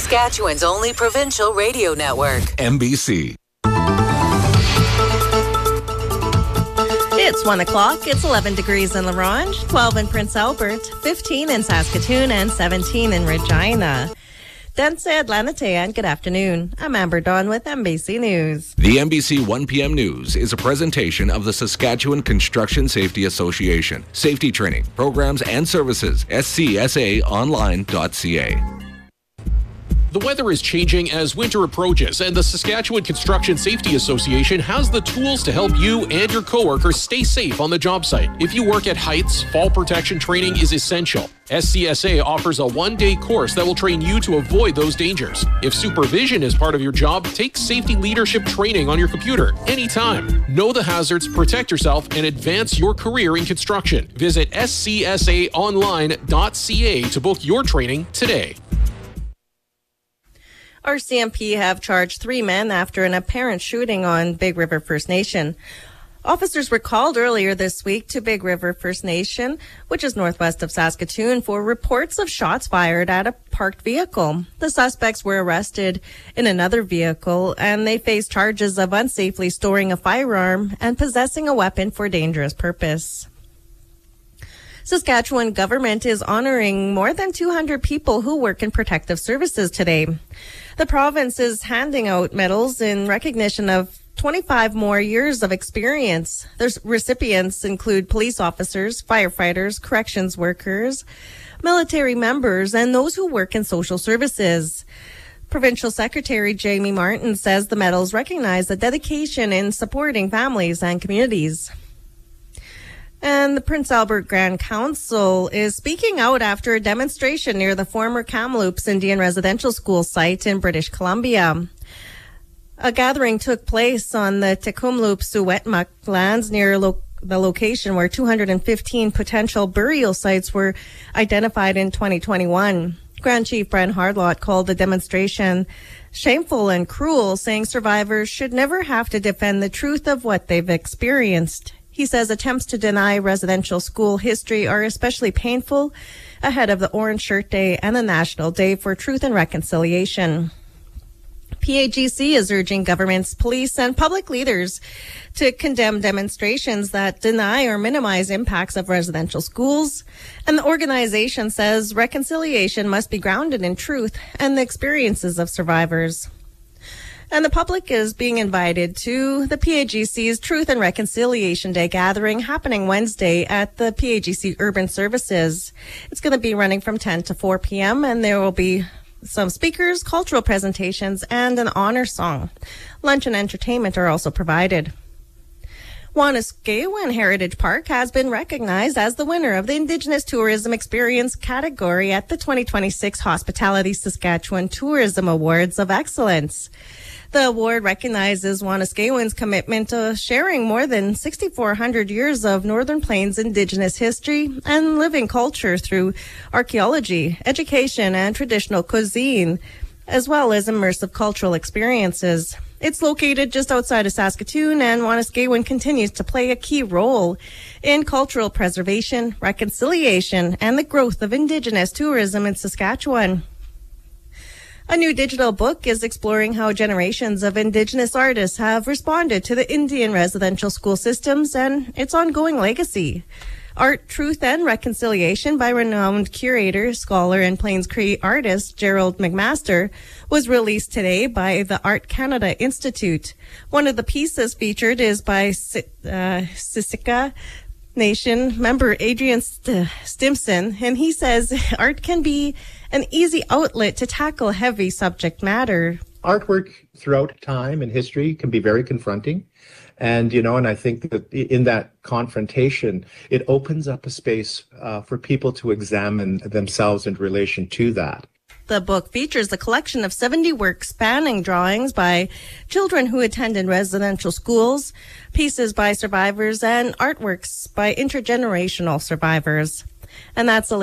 Saskatchewan's only provincial radio network. MBC. It's 1 o'clock. It's 11 degrees in La Ronge, 12 in Prince Albert, 15 in Saskatoon, and 17 in Regina. Dense Atlanite, and good afternoon. I'm Amber Dawn with MBC News. The MBC 1 p.m. News is a presentation of the Saskatchewan Construction Safety Association. Safety training, programs, and services. scsaonline.ca. The weather is changing as winter approaches, and the Saskatchewan Construction Safety Association has the tools to help you and your coworkers stay safe on the job site. If you work at heights, fall protection training is essential. SCSA offers a one-day course that will train you to avoid those dangers. If supervision is part of your job, take safety leadership training on your computer anytime. Know the hazards, protect yourself, and advance your career in construction. Visit scsaonline.ca to book your training today. RCMP have charged 3 men after an apparent shooting on Big River First Nation. Officers were called earlier this week to Big River First Nation, which is northwest of Saskatoon, for reports of shots fired at a parked vehicle. The suspects were arrested in another vehicle, and they face charges of unsafely storing a firearm and possessing a weapon for dangerous purpose. Saskatchewan government is honoring more than 200 people who work in protective services today. The province is handing out medals in recognition of 25 more years of experience. Their recipients include police officers, firefighters, corrections workers, military members, and those who work in social services. Provincial Secretary Jamie Martin says the medals recognize the dedication in supporting families and communities. And the Prince Albert Grand Council is speaking out after a demonstration near the former Kamloops Indian Residential School site in British Columbia. A gathering took place on the Tecumloops-Suwetmuk lands near the location where 215 potential burial sites were identified in 2021. Grand Chief Bren Hardlot called the demonstration shameful and cruel, saying survivors should never have to defend the truth of what they've experienced. He says attempts to deny residential school history are especially painful ahead of the Orange Shirt Day and the National Day for Truth and Reconciliation. PAGC is urging governments, police, and public leaders to condemn demonstrations that deny or minimize impacts of residential schools. And the organization says reconciliation must be grounded in truth and the experiences of survivors. And the public is being invited to the PAGC's Truth and Reconciliation Day gathering happening Wednesday at the PAGC Urban Services. It's going to be running from 10 to 4 p.m. and there will be some speakers, cultural presentations, and an honor song. Lunch and entertainment are also provided. Wanuskewin Heritage Park has been recognized as the winner of the Indigenous Tourism Experience category at the 2026 Hospitality Saskatchewan Tourism Awards of Excellence. The award recognizes Wanuskewin's commitment to sharing more than 6,400 years of Northern Plains Indigenous history and living culture through archaeology, education, and traditional cuisine, as well as immersive cultural experiences. It's located just outside of Saskatoon, and Wanuskewin continues to play a key role in cultural preservation, reconciliation, and the growth of Indigenous tourism in Saskatchewan. A new digital book is exploring how generations of Indigenous artists have responded to the Indian residential school systems and its ongoing legacy. Art, Truth, and Reconciliation by renowned curator, scholar, and Plains Cree artist Gerald McMaster was released today by the Art Canada Institute. One of the pieces featured is by Siksika Nation member Adrian Stimson, and he says art can be an easy outlet to tackle heavy subject matter. Artwork throughout time and history can be very confronting. And I think that in that confrontation, it opens up a space for people to examine themselves in relation to that. The book features a collection of 70 works spanning drawings by children who attended residential schools, pieces by survivors, and artworks by intergenerational survivors. And that's